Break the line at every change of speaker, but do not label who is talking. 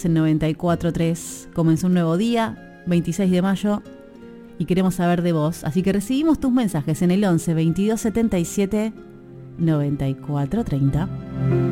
en 94.3. Comenzó un nuevo día, 26 de mayo, y queremos saber de vos. Así que recibimos tus mensajes en el 11 22 77 94 30.